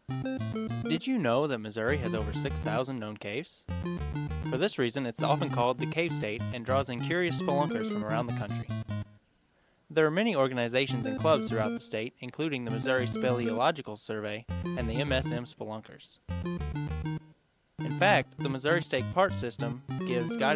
Did you know that Missouri has over 6,000 known caves? For this reason, it's often called the Cave State and draws in curious spelunkers from around the country. There are many organizations and clubs throughout the state, including the Missouri Speleological Survey and the MSM Spelunkers. In fact, the Missouri State Park System gives guided